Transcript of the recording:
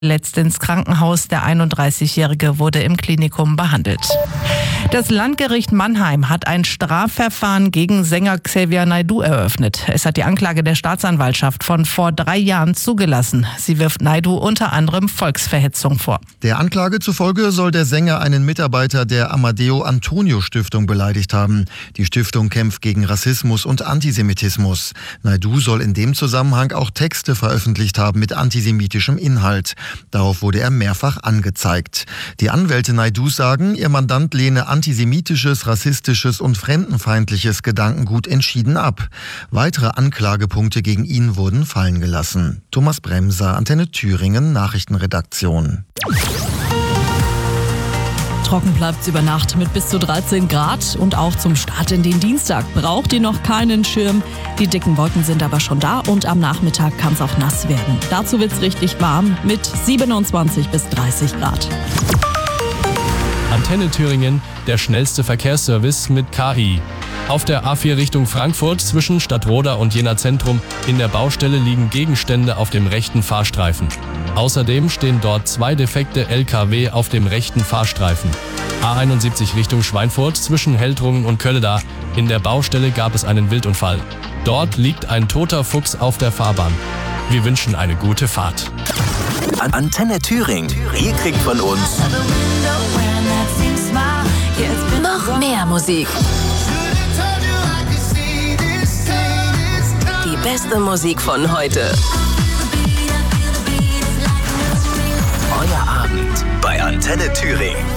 Letzt ins Krankenhaus. Der 31-Jährige wurde im Klinikum behandelt. Das Landgericht Mannheim hat ein Strafverfahren gegen Sänger Xavier Naidoo eröffnet. Es hat die Anklage der Staatsanwaltschaft von vor 3 Jahren zugelassen. Sie wirft Naidoo unter anderem Volksverhetzung vor. Der Anklage zufolge soll der Sänger einen Mitarbeiter der Amadeo Antonio Stiftung beleidigt haben. Die Stiftung kämpft gegen Rassismus und Antisemitismus. Naidoo soll in dem Zusammenhang auch Texte veröffentlicht haben mit antisemitischem Inhalt. Darauf wurde er mehrfach angezeigt. Die Anwälte Naidoos sagen, ihr Mandant lehne antisemitisches, rassistisches und fremdenfeindliches Gedankengut entschieden ab. Weitere Anklagepunkte gegen ihn wurden fallen gelassen. Thomas Bremser, Antenne Thüringen, Nachrichtenredaktion. Trocken bleibt's über Nacht mit bis zu 13 Grad und auch zum Start in den Dienstag braucht ihr noch keinen Schirm. Die dicken Wolken sind aber schon da und am Nachmittag kann es auch nass werden. Dazu wird's richtig warm mit 27 bis 30 Grad. Antenne Thüringen, der schnellste Verkehrsservice mit KI. Auf der A4 Richtung Frankfurt zwischen Stadtroda und Jena Zentrum in der Baustelle liegen Gegenstände auf dem rechten Fahrstreifen. Außerdem stehen dort 2 defekte LKW auf dem rechten Fahrstreifen. A71 Richtung Schweinfurt zwischen Heldrungen und Kölleda. In der Baustelle gab es einen Wildunfall. Dort liegt ein toter Fuchs auf der Fahrbahn. Wir wünschen eine gute Fahrt. Antenne Thüringen. Ihr kriegt von uns noch mehr Musik. Die beste Musik von heute. Euer Abend bei Antenne Thüringen.